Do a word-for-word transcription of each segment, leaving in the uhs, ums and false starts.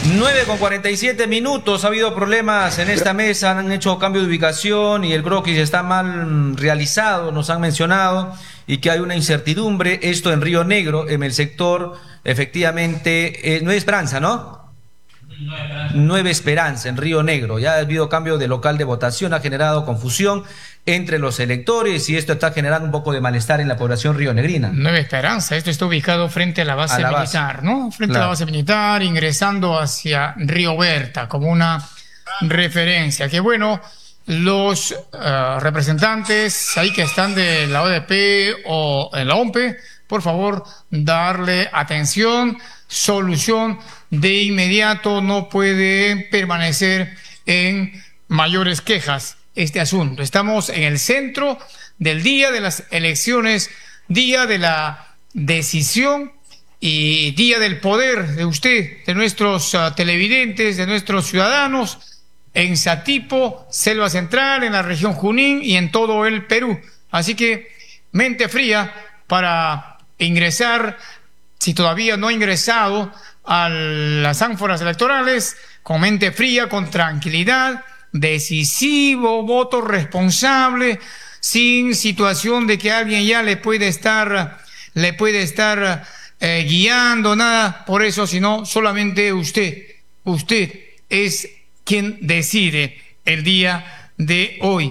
nueve con cuarenta y siete minutos, ha habido problemas en esta mesa, han hecho cambio de ubicación y el croquis está mal realizado, nos han mencionado, y que hay una incertidumbre, esto en Río Negro, en el sector, efectivamente, eh, Nueva Esperanza, ¿no? Nueva Esperanza. Nueva Esperanza, en Río Negro, ya ha habido cambio de local de votación, ha generado confusión entre los electores y esto está generando un poco de malestar en la población rionegrina. Nueva Esperanza, esto está ubicado frente a la base a la militar, base. ¿no? Frente claro. a la base militar, ingresando hacia Río Berta, como una referencia. Que bueno, los uh, representantes ahí que están de la O D P o en la O M P E, por favor, darle atención, solución de inmediato, no puede permanecer en mayores quejas este asunto. Estamos en el centro del día de las elecciones, día de la decisión y día del poder de usted, de nuestros uh, televidentes, de nuestros ciudadanos, en Satipo, Selva Central, en la región Junín y en todo el Perú. Así que mente fría para ingresar, si todavía no ha ingresado a las ánforas electorales, con mente fría, con tranquilidad, decisivo, voto responsable, sin situación de que alguien ya le puede estar, le puede estar eh, guiando, nada por eso, sino solamente usted, usted es quien decide el día de hoy.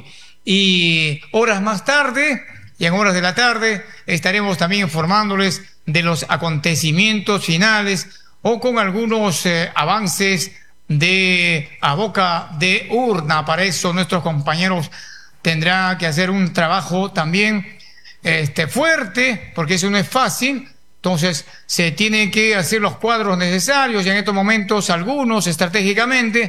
Y horas más tarde, y en horas de la tarde, estaremos también informándoles de los acontecimientos finales o con algunos eh, avances de a boca de urna. Para eso nuestros compañeros tendrán que hacer un trabajo también este, fuerte, porque eso no es fácil. Entonces se tienen que hacer los cuadros necesarios y en estos momentos algunos estratégicamente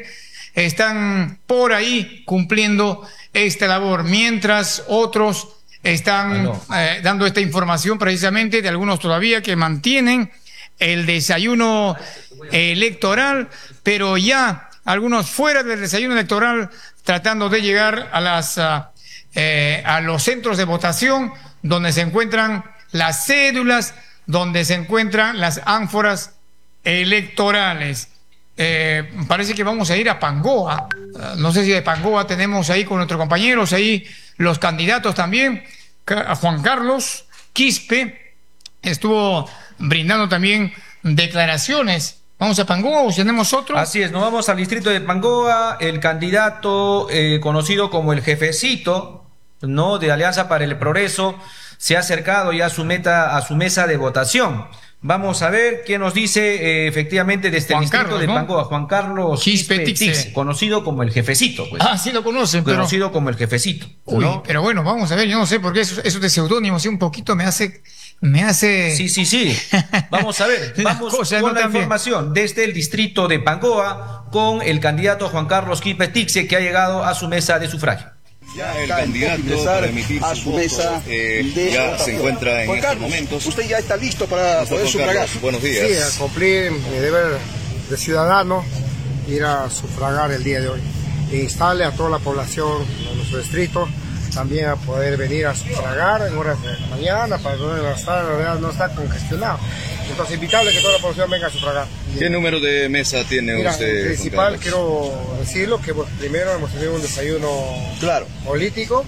están por ahí cumpliendo esta labor, mientras otros están bueno. eh, dando esta información precisamente de algunos todavía que mantienen el desayuno electoral, pero ya algunos fuera del desayuno electoral tratando de llegar a las uh, eh, a los centros de votación donde se encuentran las cédulas, donde se encuentran las ánforas electorales. Eh, parece que vamos a ir a Pangoa, uh, no sé si de Pangoa tenemos ahí con nuestros compañeros ahí los candidatos también. Juan Carlos Quispe estuvo brindando también declaraciones. ¿Vamos a Pangoa o tenemos otro? Así es, nos vamos al distrito de Pangoa. El candidato eh, conocido como el jefecito, ¿no?, de Alianza para el Progreso se ha acercado ya a su meta, a su mesa de votación. Vamos a ver qué nos dice eh, efectivamente desde Juan el distrito Carlos, de Pangoa, ¿no? Juan Carlos Quispe Tixe, conocido como el jefecito, pues. Ah, sí lo conocen, pero conocido como el jefecito. Uy, ¿no? Pero bueno, vamos a ver, yo no sé por qué eso, eso de seudónimo, sí, un poquito me hace, me hace. Sí, sí, sí. Vamos a ver, vamos con no la información desde el distrito de Pangoa con el candidato Juan Carlos Quispe Tixe, que ha llegado a su mesa de sufragio. Ya el candidato para emitir a su mesa eh, de ya votación. Se encuentra en Juan estos Carlos, momentos. Usted ya está listo para poder sufragar. Buenos días. Sí, a cumplir mi deber de ciudadano, ir a sufragar el día de hoy. E instarle a toda la población de nuestro distrito también a poder venir a sufragar en horas de la mañana para no estar, no estar congestionado. Entonces, invitarle que toda la población venga a sufragar. ¿Qué número de mesa tiene Mira, usted? En principal, quiero decirlo que bueno, primero hemos tenido un desayuno claro. político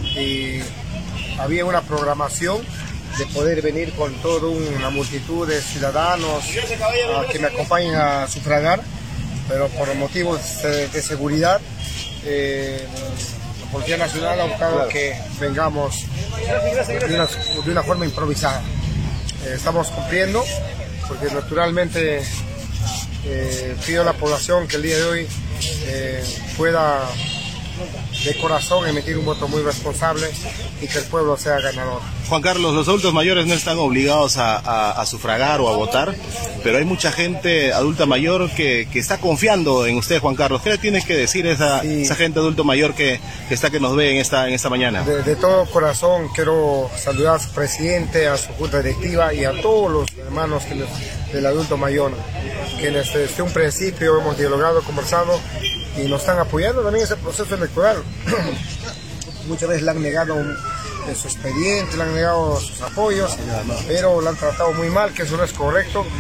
y había una programación de poder venir con toda una multitud de ciudadanos a que me acompañen a sufragar, pero por motivos de, de seguridad, eh, la Policía Nacional ha buscado claro. que vengamos de una, de una forma improvisada. Eh, estamos cumpliendo, porque naturalmente eh, pido a la población que el día de hoy eh, pueda de corazón emitir un voto muy responsable y que el pueblo sea ganador. Juan Carlos, los adultos mayores no están obligados a, a, a sufragar o a votar, pero hay mucha gente adulta mayor que, que está confiando en usted, Juan Carlos. ¿Qué le tiene que decir a esa, sí. esa gente adulto mayor que, que está que nos ve en esta, en esta mañana? De, de todo corazón quiero saludar a su presidente, a su junta directiva y a todos los hermanos que nos, del adulto mayor, que desde, desde un principio hemos dialogado, conversado y nos están apoyando también en ese proceso electoral. Muchas veces le han negado un, su expediente, le han negado sus apoyos, pero lo han tratado muy mal, que eso no es correcto.